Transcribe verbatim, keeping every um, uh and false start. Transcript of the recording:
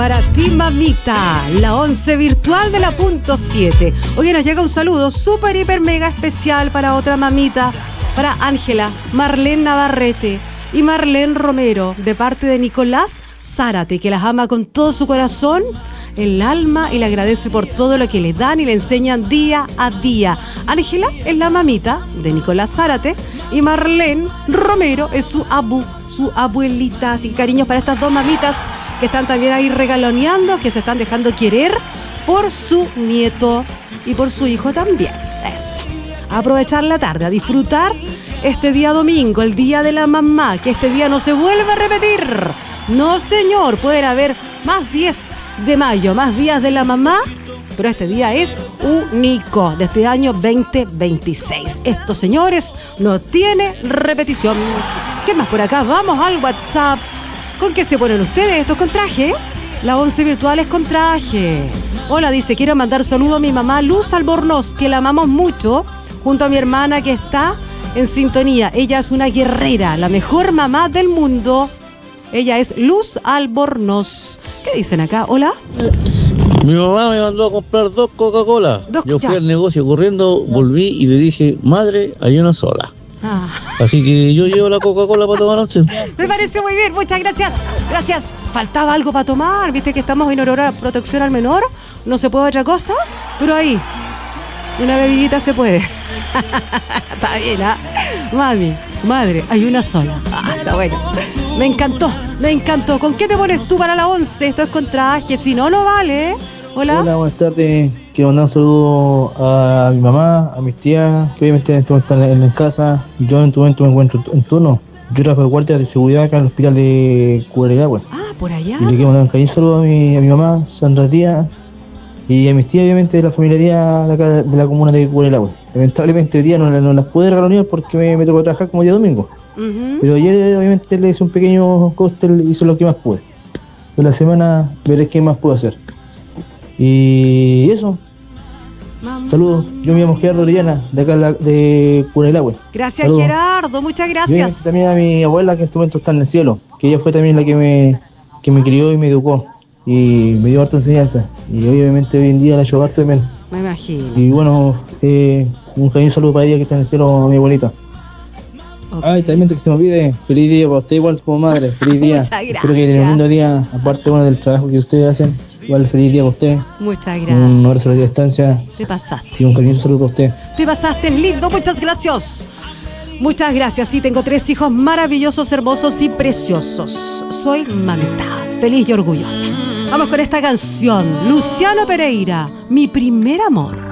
Para ti, mamita, la once virtual de la punto siete. Oye, nos llega un saludo súper, hiper, mega especial para otra mamita, para Ángela Marlene Navarrete y Marlene Romero, de parte de Nicolás Zárate, que las ama con todo su corazón, el alma, y le agradece por todo lo que le dan y le enseñan día a día. Ángela es la mamita de Nicolás Zárate y Marlene Romero es su abu, su abuelita. Sin cariños para estas dos mamitas que están también ahí regaloneando, que se están dejando querer por su nieto y por su hijo también. Eso. A aprovechar la tarde, a disfrutar este día domingo, el día de la mamá, que este día no se vuelva a repetir. No, señor, pueden haber más diez de mayo, más días de la mamá, pero este día es único, de este año veinte veintiséis. Esto, señores, no tiene repetición. ¿Qué más por acá? Vamos al WhatsApp. ¿Con qué se ponen ustedes? ¿Esto es con traje? La once virtual es con traje. Hola, dice, quiero mandar saludo a mi mamá Luz Albornoz, que la amamos mucho, junto a mi hermana que está en sintonía. Ella es una guerrera, la mejor mamá del mundo. Ella es Luz Albornoz. ¿Qué dicen acá? ¿Hola? Mi mamá me mandó a comprar dos Coca-Cola. Dos, Yo fui ya. al negocio corriendo, volví y le dije, madre, hay una sola. Ah. Así que yo llevo la Coca-Cola para tomar once. Me parece muy bien, muchas gracias. Gracias. Faltaba algo para tomar, viste que estamos en Aurora Protección al Menor, no se puede otra cosa, pero ahí, una bebidita se puede. Está bien, ¿ah? ¿eh? Mami, madre, hay una sola. Ah, está bueno. Me encantó, me encantó. ¿Con qué te pones tú para la once? Esto es con traje, si no, no vale, ¿eh? Hola. Hola, buenas tardes. Quiero mandar un saludo a mi mamá, a mis tías, que obviamente en este momento están en, en casa. Yo en este momento me encuentro en turno. Yo trabajo de guardia de seguridad acá en el hospital de Cuberelagua. Ah, por allá. Y le quiero mandar un cariño saludo a mi, a mi mamá, Sandra Díaz, y a mis tías, obviamente, de la familiaridad de acá de la comuna de Cuberelagua. Lamentablemente hoy día no, no las pude reunir porque me, me tocó trabajar como día domingo. Uh-huh. Pero ayer, obviamente, le hice un pequeño cóctel, hice lo que más pude. De la semana veré qué más puedo hacer. Y eso. Mamá. Saludos, yo me llamo Gerardo Orellana, de acá de Cuberelagua. Gracias. Saludos. Gerardo, muchas gracias. Y también a mi abuela, que en este momento está en el cielo, que ella fue también la que me, que me crió y me educó y me dio harta enseñanza, y obviamente hoy en día la llevo harto de menos. Me imagino. Y bueno, eh, un cariño saludo para ella que está en el cielo, mi abuelita. Okay. Ay, también que se me olvide, feliz día para usted igual como madre, feliz día. Muchas gracias. Espero que tenga un lindo día, aparte bueno del trabajo que ustedes hacen. Igual feliz día para usted. Muchas gracias. Un abrazo a la distancia. Te pasaste. Y un cariñoso saludo para usted. Te pasaste, lindo, muchas gracias. Muchas gracias. Sí, tengo tres hijos maravillosos, hermosos y preciosos. Soy mamita, feliz y orgullosa. Vamos con esta canción. Luciano Pereira, Mi Primer Amor.